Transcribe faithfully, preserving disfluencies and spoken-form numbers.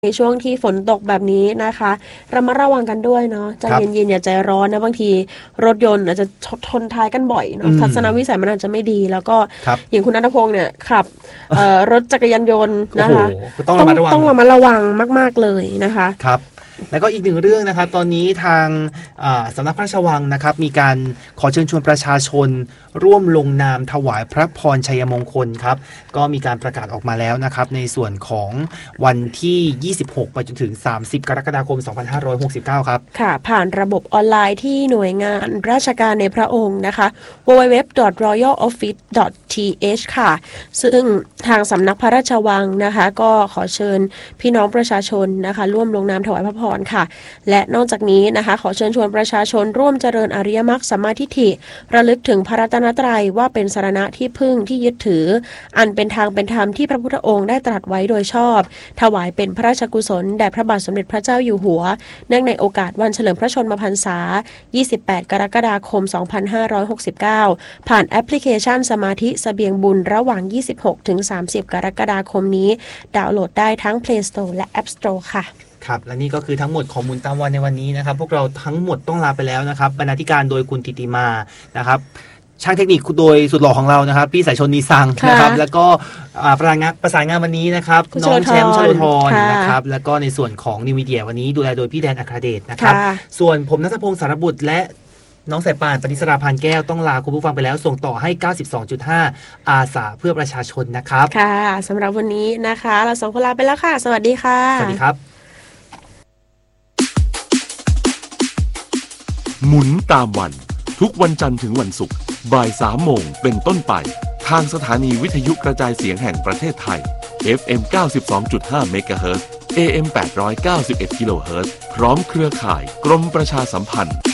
ในช่วงที่ฝนตกแบบนี้นะคะระมัดระวังกันด้วยเนาะใจเย็นๆอย่าใจร้อนนะบางทีรถยนต์อาจจะชนท้ายกันบ่อยเนาะทัศนวิสัยมันอาจจะไม่ดีแล้วก็อย่างคุณณัฐพงษ์เนี่ยขับรถจักรยานยนต์นะคะต้องระมัดระวังต้องระมัดระวังมากๆเลยนะคะครับแล้วก็อีกหนึ่งเรื่องนะครับตอนนี้ทางสำนักพระราชวังนะครับมีการขอเชิญชวนประชาชนร่วมลงนามถวายพระพรชัยมงคลครับก็มีการประกาศออกมาแล้วนะครับในส่วนของวันที่ยี่สิบหกไปจนถึงสามสิบกรกฎาคมสองพันห้าร้อยหกสิบเก้าครับค่ะผ่านระบบออนไลน์ที่หน่วยงานราชการในพระองค์นะคะ ดับเบิลยู ดับเบิลยู ดับเบิลยู ดอท รอยัล ออฟฟิศ ดอท ที เอช ค่ะซึ่งทางสำนักพระราชวังนะคะก็ขอเชิญพี่น้องประชาชนนะคะร่วมลงนามถวายพระพรค่ะและนอกจากนี้นะคะขอเชิญชวนประชาชนร่วมเจริญอริยมรรคสัมมาทิฏฐิระลึกถึงพระรัตนตรัยว่าเป็นสรณะที่พึ่งที่ยึดถืออันเป็นทางเป็นธรรมที่พระพุทธองค์ได้ตรัสไว้โดยชอบถวายเป็นพระราชกุศลแด่พระบาทสมเด็จพระเจ้าอยู่หัวเนื่องในโอกาสวันเฉลิมพระชนมพรรษายี่สิบแปดกรกฎาคมสองพันห้าร้อยหกสิบเก้าผ่านแอปพลิเคชันสมาธิเสบียงบุญระหว่างยี่สิบหกถึงสามสิบกรกฎาคมนี้ดาวน์โหลดได้ทั้ง Play Store และ App Store ค่ะครับและนี่ก็คือทั้งหมดของมูลตามวันในวันนี้นะครับพวกเราทั้งหมดต้องลาไปแล้วนะครับบรรณาธิการโดยคุณธิติมานะครับช่างเทคนิคโดยสุดหล่อของเรานะครับพี่สายชนนีซังนะครับแล้วก็ประสานงานประสานงานวันนี้นะครับน้องแชมป์ชโลธรนะครับแล้วก็ในส่วนของนิวมีเดียวันนี้ดูแลโดยพี่แดนอัครเดชนะครับส่วนผมณัฐพงศ์สารบุตรและน้องสายป่านปณิสราพานแก้วต้องลาคุณผู้ฟังไปแล้วส่งต่อให้ เก้าสิบสองจุดห้า อาสาเพื่อประชาชนนะครับค่ะสำหรับวันนี้นะคะเราสองคนลาไปแล้วค่ะสวัสดีค่ะสวัสดีครับหมุนตามวันทุกวันจันทร์ถึงวันศุกร์บ่ายสามโมงเป็นต้นไปทางสถานีวิทยุกระจายเสียงแห่งประเทศไทย เอฟ เอ็ม เก้าสิบสองจุดห้า เมกะเฮิรตซ์ เอ เอ็ม แปดร้อยเก้าสิบเอ็ด กิโลเฮิรตซ์พร้อมเครือข่ายกรมประชาสัมพันธ์